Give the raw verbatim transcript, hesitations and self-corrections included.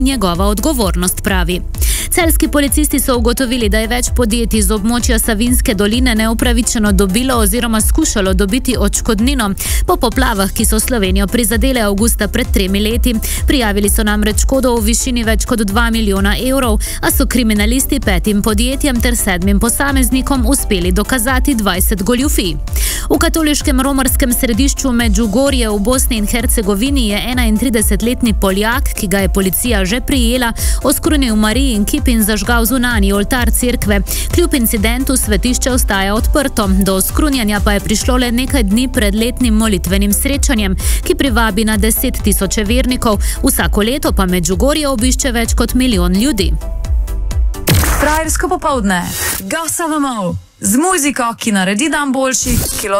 njegova odgovornost, pravi. Celjski policisti so ugotovili, da je več podjetij iz območja Savinjske doline neupravičeno dobilo oziroma skušalo dobiti odškodnino po poplavah, ki so Slovenijo prizadele avgusta pred tremi leti. Prijavili so namreč škodo v višini več kot dva milijona evrov, a so kriminalisti petim podjetjem ter sedmim posameznikom uspeli dokazati dvajset goljufij. V katoliškem romarskem središču Medžugorje v Bosni in Hercegovini je enaintridesetletni Poljak, ki ga je policija že prijela, oskrunil Marijin kip in zažgal zunanji oltar cerkve. Kljub incidentu svetišče ostaja odprto. Do oskrunjanja pa je prišlo le nekaj dni pred letnim molitvenim srečanjem, ki privabi na deset tisoče vernikov. Vsako leto pa Medžugorje obišče več kot milijon ljudi. Frajersko popoldne. Gasa vamov. Z muziko, ki naredi dan boljši.